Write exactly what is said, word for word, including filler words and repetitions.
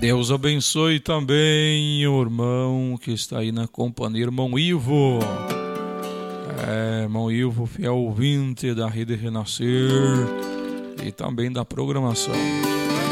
Deus abençoe também o irmão que está aí na companhia, irmão Ivo. É, irmão Ivo, fiel ouvinte da Rede Renascer e também da programação.